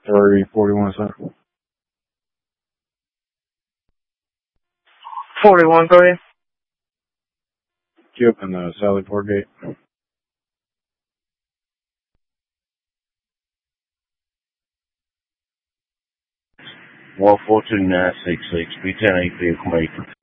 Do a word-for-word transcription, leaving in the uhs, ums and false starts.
three forty-one, sir. forty-one, go ahead. Yep, and the Sally Port Gate. one four two nine six six, B ten eight vehicle maker.